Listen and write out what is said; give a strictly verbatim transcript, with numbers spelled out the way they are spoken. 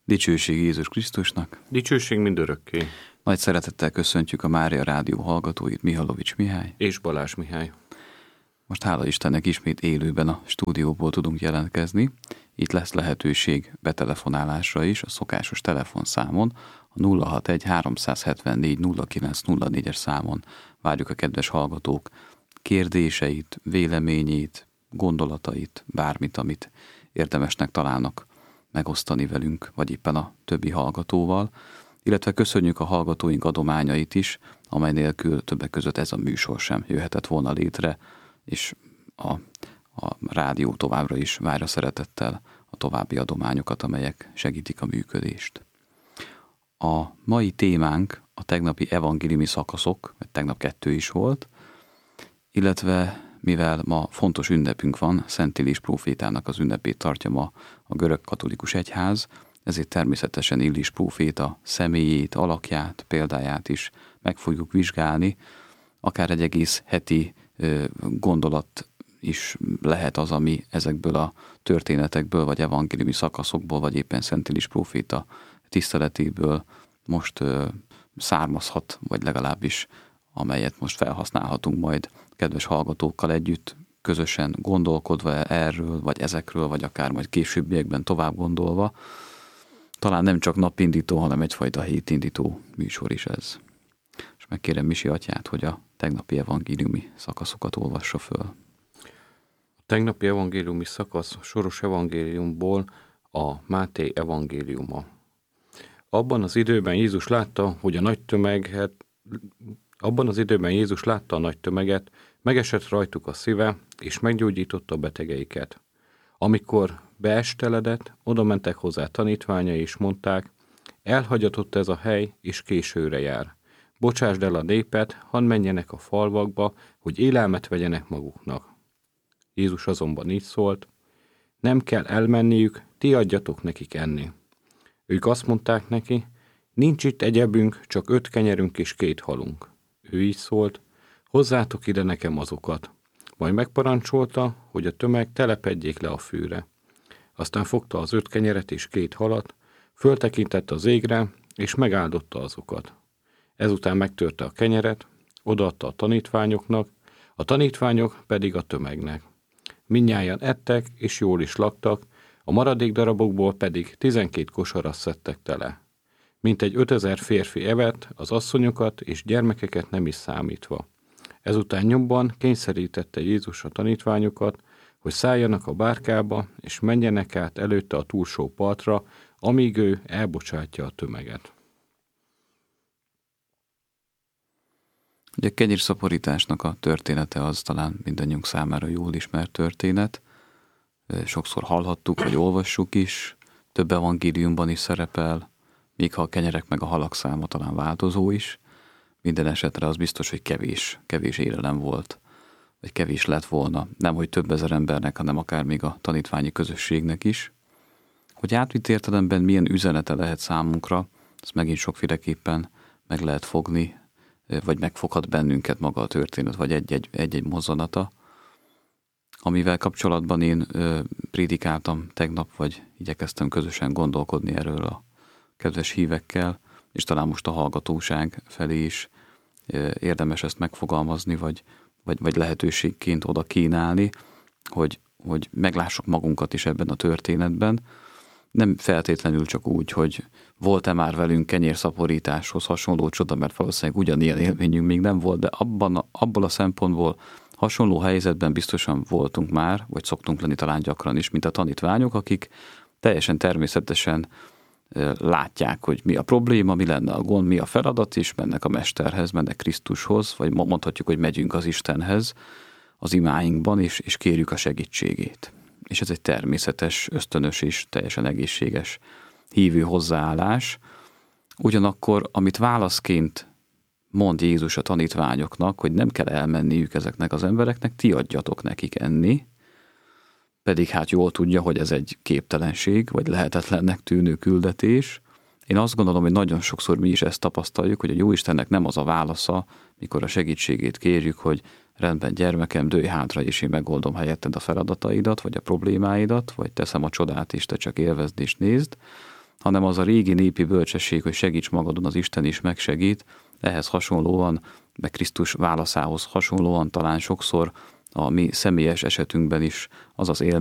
Dicsőség Jézus Krisztusnak. Dicsőség mindörökké. Nagy szeretettel köszöntjük a Mária Rádió hallgatóit, Mihalovics Mihály és Balázs Mihály. Most hála Istennek ismét élőben a stúdióból tudunk jelentkezni. Itt lesz lehetőség betelefonálásra is a szokásos telefonszámon, a nulla hatvanegy háromszázhetvennégy nulla kilenc nulla négyes számon. Várjuk a kedves hallgatók kérdéseit, véleményét, gondolatait, bármit, amit érdemesnek találnak megosztani velünk, vagy éppen a többi hallgatóval, illetve köszönjük a hallgatóink adományait is, amely nélkül többek között ez a műsor sem jöhetett volna létre, és a, a rádió továbbra is várja szeretettel a további adományokat, amelyek segítik a működést. A mai témánk a tegnapi evangéliumi szakaszok, mert tegnap kettő is volt, illetve mivel ma fontos ünnepünk van, Szent Illés prófétának az ünnepét tartja ma a görög katolikus egyház, ezért természetesen Illés próféta személyét, alakját, példáját is meg fogjuk vizsgálni, akár egy egész heti gondolat is lehet az, ami ezekből a történetekből, vagy evangéliumi szakaszokból, vagy éppen Szent Illés próféta tiszteletéből most származhat, vagy legalábbis amelyet most felhasználhatunk majd kedves hallgatókkal együtt, közösen gondolkodva erről, vagy ezekről, vagy akár majd későbbiekben tovább gondolva. Talán nem csak napindító, hanem egyfajta hétindító műsor is ez. És megkérem Misi atyát, hogy a tegnapi evangéliumi szakaszokat olvassa föl. A tegnapi evangéliumi szakasz soros evangéliumból a Máté evangéliuma. Abban az időben Jézus látta, hogy a nagy tömeget Abban az időben Jézus látta a nagy tömeget, megesett rajtuk a szíve, és meggyógyította a betegeiket. Amikor beesteledett, oda mentek hozzá tanítványai, és mondták, elhagyatott ez a hely, és későre jár. Bocsásd el a népet, hadd menjenek a falvakba, hogy élelmet vegyenek maguknak. Jézus azonban így szólt, nem kell elmenniük, ti adjatok nekik enni. Ők azt mondták neki, nincs itt egyebünk, csak öt kenyerünk és két halunk. Ő így szólt, hozzátok ide nekem azokat. Majd megparancsolta, hogy a tömeg telepedjék le a fűre. Aztán fogta az öt kenyeret és két halat, föltekintett az égre, és megáldotta azokat. Ezután megtörte a kenyeret, odaadta a tanítványoknak, a tanítványok pedig a tömegnek. Mindnyájan ettek, és jól is laktak, a maradék darabokból pedig tizenkét kosarat szedtek tele. Mintegy ötezer férfi evett, az asszonyokat és gyermekeket nem is számítva. Ezután nyomban kényszerítette Jézus a tanítványokat, hogy szálljanak a bárkába, és menjenek át előtte a túlsó partra, amíg ő elbocsátja a tömeget. Ugye a kenyérszaporításnak a története az talán mindannyiunk számára jól ismert történet. Sokszor hallhattuk, vagy olvassuk is, több evangéliumban is szerepel, még ha a kenyerek meg a halak száma talán változó is, minden esetre az biztos, hogy kevés, kevés élelem volt, vagy kevés lett volna, nem hogy több ezer embernek, hanem akár még a tanítványi közösségnek is. Hogy átvitt értelemben milyen üzenete lehet számunkra, ezt megint sokféleképpen meg lehet fogni, vagy megfoghat bennünket maga a történet, vagy egy-egy, egy-egy mozzanata, amivel kapcsolatban én ö, prédikáltam tegnap, vagy igyekeztem közösen gondolkodni erről a kedves hívekkel, és talán most a hallgatóság felé is érdemes ezt megfogalmazni, vagy, vagy, vagy lehetőségként oda kínálni, hogy, hogy meglássuk magunkat is ebben a történetben. Nem feltétlenül csak úgy, hogy volt-e már velünk kenyérszaporításhoz hasonló csoda, mert valószínűleg ugyanilyen élményünk még nem volt, de abban a, abból a szempontból hasonló helyzetben biztosan voltunk már, vagy szoktunk lenni talán gyakran is, mint a tanítványok, akik teljesen természetesen látják, hogy mi a probléma, mi lenne a gond, mi a feladat, és mennek a Mesterhez, mennek Krisztushoz, vagy mondhatjuk, hogy megyünk az Istenhez az imáinkban, és, és kérjük a segítségét. És ez egy természetes, ösztönös és teljesen egészséges hívő hozzáállás. Ugyanakkor, amit válaszként mond Jézus a tanítványoknak, hogy nem kell elmenniük ezeknek az embereknek, ti adjatok nekik enni, pedig hát jól tudja, hogy ez egy képtelenség, vagy lehetetlennek tűnő küldetés. Én azt gondolom, hogy nagyon sokszor mi is ezt tapasztaljuk, hogy a Jóistennek nem az a válasza, mikor a segítségét kérjük, hogy rendben gyermekem, dőj hátra, és én megoldom helyetted a feladataidat, vagy a problémáidat, vagy teszem a csodát, és te csak élvezd és nézd, hanem az a régi népi bölcsesség, hogy segíts magadon, az Isten is megsegít. Ehhez hasonlóan, meg Krisztus válaszához hasonlóan talán sokszor a mi személyes esetünkben is az az élmény,